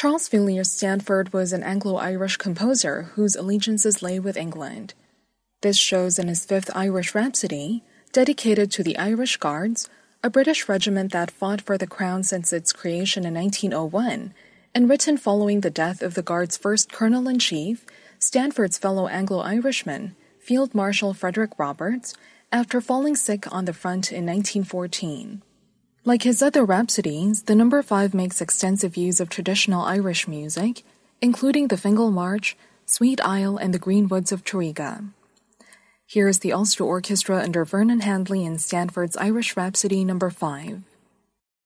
Charles Villiers Stanford was an Anglo-Irish composer whose allegiances lay with England. This shows in his Fifth Irish Rhapsody, dedicated to the Irish Guards, a British regiment that fought for the crown since its creation in 1901, and written following the death of the Guards' first colonel-in-chief, Stanford's fellow Anglo-Irishman, Field Marshal Frederick Roberts, after falling sick on the front in 1914. Like his other rhapsodies, the number 5 makes extensive use of traditional Irish music, including the Fingal March, Sweet Isle, and the Green Woods of Tauranga. Here is the Ulster Orchestra under Vernon Handley in Stanford's Irish Rhapsody No. 5.